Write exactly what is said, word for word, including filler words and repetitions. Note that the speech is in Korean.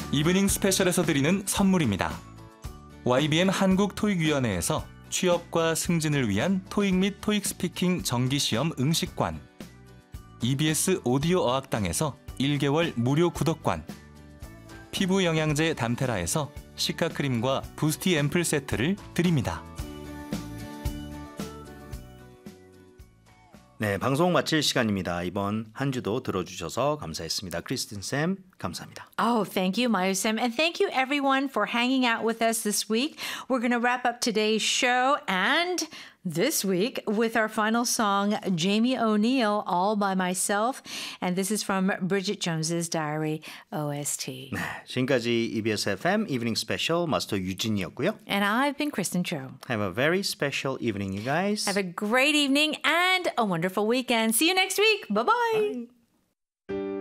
이브닝 스페셜에서 드리는 선물입니다. 와이비엠 한국토익위원회에서 취업과 승진을 위한 토익 및 토익 스피킹 정기시험 응시권, 이비에스 오디오 어학당에서 일 개월 무료 구독권, 피부 영양제 담테라에서 시카크림과 부스티 앰플 세트를 드립니다. 네, 방송 마칠 시간입니다. 이번 한 주도 들어주셔서 감사했습니다. 크리스틴 쌤, 감사합니다. Oh, thank you, Myers Sam. And thank you, everyone, for hanging out with us this week. We're going to wrap up today's show and this week with our final song, Jamie O'Neill, All by Myself. And this is from Bridget Jones's Diary O S T. 네, 지금까지 이비에스 에프엠 이브닝 스페셜 마스터 유진이었고요. And I've been Kristen Cho. Have a very special evening, you guys. Have a great evening and a wonderful weekend. See you next week. Bye-bye. Bye.